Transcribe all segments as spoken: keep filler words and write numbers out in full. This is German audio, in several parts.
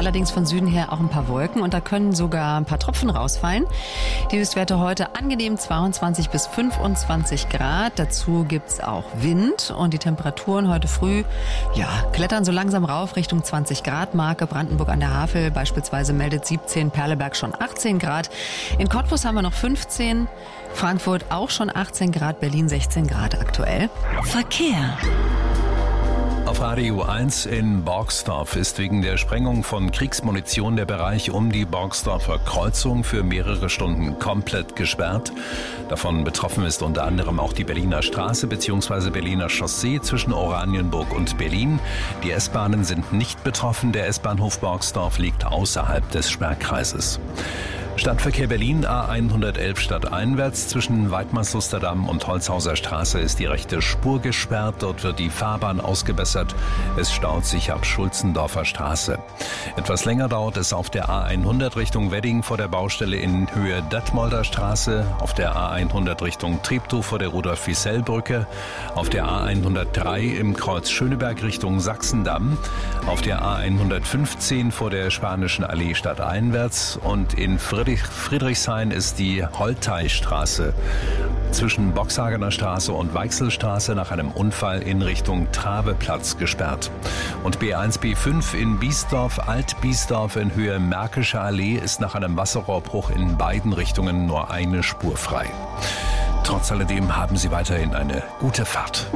allerdings von Süden her auch ein paar Wolken und da können sogar ein paar Tropfen rausfallen. Die Höchstwerte heute angenehm zweiundzwanzig bis fünfundzwanzig Grad. Dazu gibt's auch Wind und die Temperaturen heute früh, ja, klettern so langsam rauf Richtung zwanzig Grad Marke. Brandenburg an der Havel beispielsweise meldet siebzehn, Perleberg schon achtzehn Grad. In Cottbus haben wir noch fünfzehn, Frankfurt auch schon achtzehn Grad, Berlin sechzehn Grad aktuell. Verkehr. Auf Radio eins in Borgsdorf ist wegen der Sprengung von Kriegsmunition der Bereich um die Borgsdorfer Kreuzung für mehrere Stunden komplett gesperrt. Davon betroffen ist unter anderem auch die Berliner Straße bzw. Berliner Chaussee zwischen Oranienburg und Berlin. Die S-Bahnen sind nicht betroffen. Der S-Bahnhof Borgsdorf liegt außerhalb des Sperrkreises. Stadtverkehr Berlin A hundertelf stadteinwärts zwischen Weidmannslusterdamm und Holzhauser Straße ist die rechte Spur gesperrt. Dort wird die Fahrbahn ausgebessert. Es staut sich ab Schulzendorfer Straße. Etwas länger dauert es auf der A hundert Richtung Wedding vor der Baustelle in Höhe Detmolder Straße, auf der A hundert Richtung Treptow vor der Rudolf-Wiesel-Brücke, auf der A hundertdrei im Kreuz Schöneberg Richtung Sachsendamm, auf der A hundertfünfzehn vor der Spanischen Allee stadteinwärts und in Friedrichshain Friedrichshain ist die Holteistraße zwischen Boxhagener Straße und Weichselstraße nach einem Unfall in Richtung Traveplatz gesperrt. Und B eins B fünf in Biesdorf, Alt-Biesdorf in Höhe Märkische Allee ist nach einem Wasserrohrbruch in beiden Richtungen nur eine Spur frei. Trotz alledem haben Sie weiterhin eine gute Fahrt.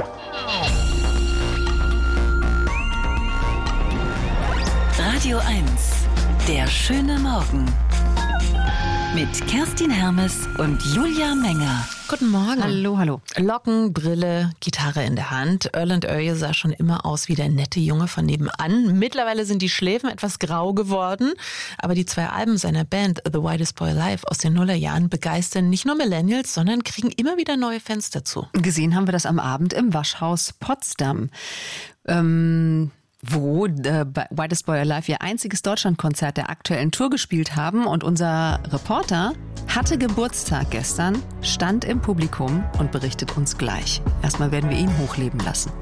Radio eins, der schöne Morgen. Mit Kerstin Hermes und Julia Menger. Guten Morgen. Hallo, hallo. Locken, Brille, Gitarre in der Hand. Erland Oye sah schon immer aus wie der nette Junge von nebenan. Mittlerweile sind die Schläfen etwas grau geworden. Aber die zwei Alben seiner Band The Whitest Boy Alive aus den Nullerjahren begeistern nicht nur Millennials, sondern kriegen immer wieder neue Fans dazu. Gesehen haben wir das am Abend im Waschhaus Potsdam. Ähm... wo äh, Whitest Boy Alive ihr einziges Deutschlandkonzert der aktuellen Tour gespielt haben. Und unser Reporter hatte Geburtstag gestern, stand im Publikum und berichtet uns gleich. Erstmal werden wir ihn hochleben lassen.